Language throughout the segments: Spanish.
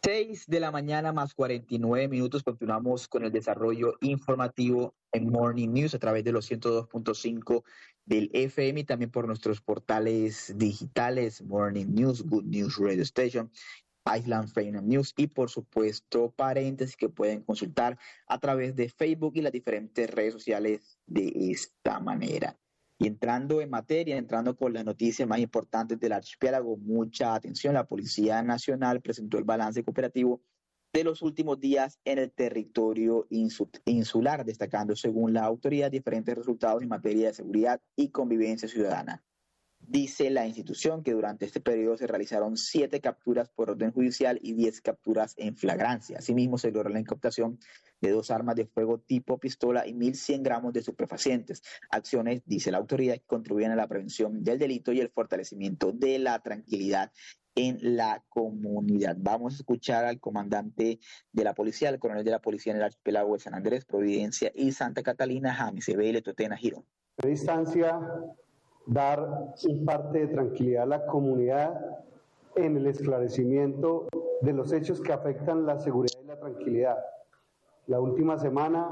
6 de la mañana más 49 minutos. Continuamos con el desarrollo informativo en Morning News a través de los 102.5 del FM y también por nuestros portales digitales, Morning News, Good News Radio Station, Island Freedom News y por supuesto paréntesis que pueden consultar a través de Facebook y las diferentes redes sociales de esta manera. Y entrando en materia, entrando con las noticias más importantes del archipiélago, mucha atención, la Policía Nacional presentó el balance cooperativo de los últimos días en el territorio insular, destacando según la autoridad diferentes resultados en materia de seguridad y convivencia ciudadana. Dice la institución que durante este periodo se realizaron 7 capturas por orden judicial y 10 capturas en flagrancia. Asimismo, se logró la incautación de 2 armas de fuego tipo pistola y 1.100 gramos de estupefacientes. Acciones, dice la autoridad, que contribuyen a la prevención del delito y el fortalecimiento de la tranquilidad en la comunidad. Vamos a escuchar al comandante de la policía, al coronel de la policía en el archipiélago de San Andrés, Providencia y Santa Catalina, James Ebele Totena Girón. En instancia, dar un parte de tranquilidad a la comunidad en el esclarecimiento de los hechos que afectan la seguridad y la tranquilidad. La última semana,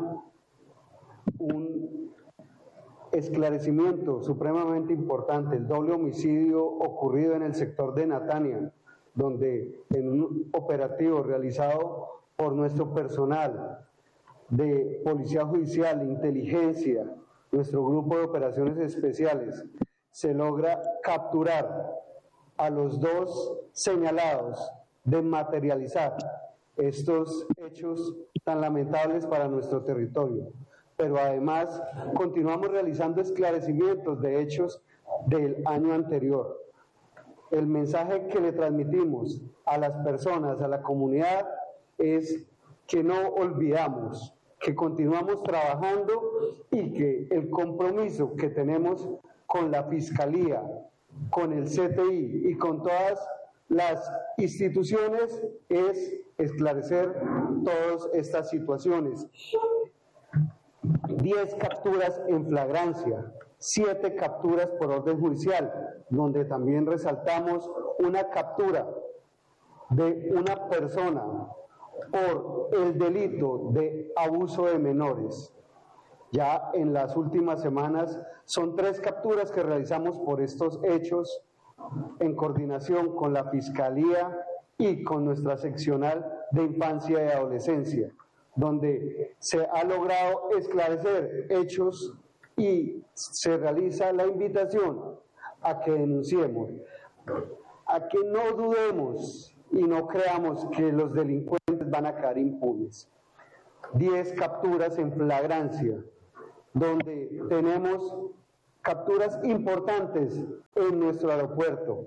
un esclarecimiento supremamente importante, el doble homicidio ocurrido en el sector de Natania, donde en un operativo realizado por nuestro personal de Policía Judicial, Inteligencia, nuestro grupo de operaciones especiales, se logra capturar a los 2 señalados de materializar estos hechos tan lamentables para nuestro territorio. Pero además continuamos realizando esclarecimientos de hechos del año anterior. El mensaje que le transmitimos a las personas, a la comunidad, es que no olvidamos, que continuamos trabajando y que el compromiso que tenemos con la Fiscalía, con el CTI y con todas las instituciones es esclarecer todas estas situaciones. 10 capturas en flagrancia, 7 capturas por orden judicial, donde también resaltamos una captura de una persona por el delito de abuso de menores. Ya en las últimas semanas son 3 capturas que realizamos por estos hechos en coordinación con la Fiscalía y con nuestra seccional de infancia y adolescencia, donde se ha logrado esclarecer hechos y se realiza la invitación a que denunciemos, a que no dudemos y no creamos que los delincuentes van a quedar impunes. 10 capturas en flagrancia, donde tenemos capturas importantes en nuestro aeropuerto.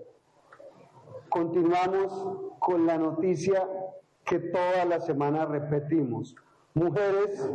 Continuamos con la noticia que toda la semana repetimos: mujeres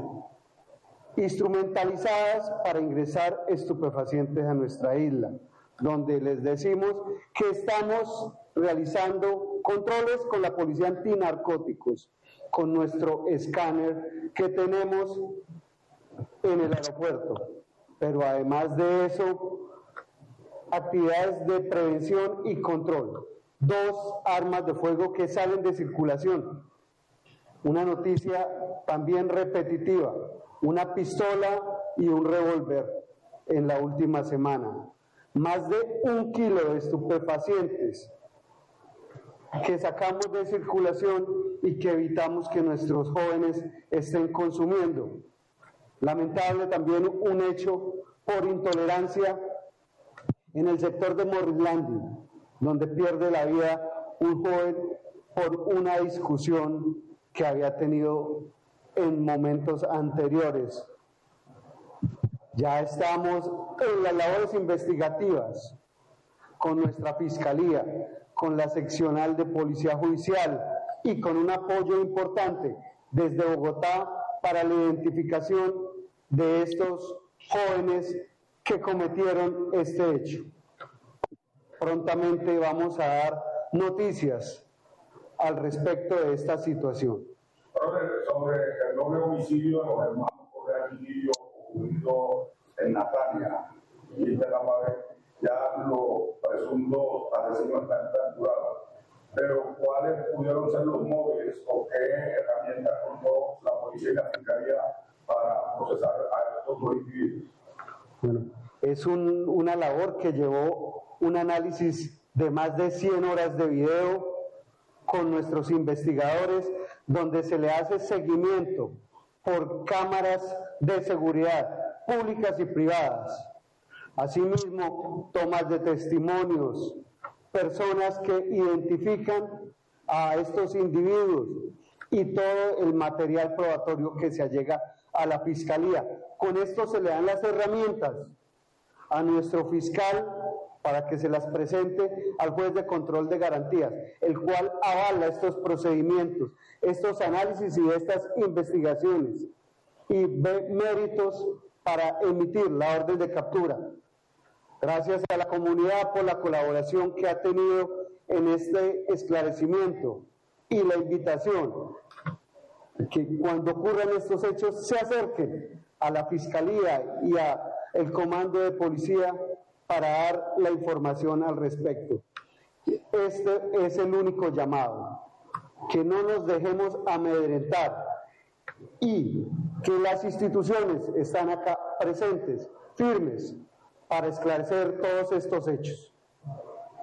instrumentalizadas para ingresar estupefacientes a nuestra isla, donde les decimos que estamos realizando controles con la policía antinarcóticos, con nuestro escáner que tenemos en el aeropuerto, pero además de eso, actividades de prevención y control. 2 armas de fuego que salen de circulación. Una noticia también repetitiva, una pistola y un revólver en la última semana. Más de 1 kilo de estupefacientes que sacamos de circulación y que evitamos que nuestros jóvenes estén consumiendo. Lamentable también un hecho por intolerancia en el sector de Morrislandi, donde pierde la vida un joven por una discusión que había tenido en momentos anteriores. Ya estamos en las labores investigativas con nuestra Fiscalía, con la seccional de Policía Judicial y con un apoyo importante desde Bogotá para la identificación de estos jóvenes que cometieron este hecho. Prontamente vamos a dar noticias al respecto de esta situación. Sobre el doble homicidio de los hermanos Correa Quinillo ocurrido en Natania y de la Madre, ya los presuntos asesinos están capturados. pero ¿cuáles pudieron ser los móviles o qué herramientas contó la policía y la fiscalía para procesar a estos dos individuos? Bueno, es una labor que llevó un análisis de más de 100 horas de video con nuestros investigadores, donde se le hace seguimiento por cámaras de seguridad públicas y privadas. Asimismo, tomas de testimonios, personas que identifican a estos individuos y todo el material probatorio que se allega a la Fiscalía. Con esto se le dan las herramientas a nuestro fiscal para que se las presente al juez de control de garantías, el cual avala estos procedimientos, estos análisis y estas investigaciones, y ve méritos para emitir la orden de captura. Gracias a la comunidad por la colaboración que ha tenido en este esclarecimiento y la invitación que cuando ocurran estos hechos se acerquen a la Fiscalía y al Comando de Policía para dar la información al respecto. Este es el único llamado, que no nos dejemos amedrentar y que las instituciones están acá presentes, firmes, para esclarecer todos estos hechos.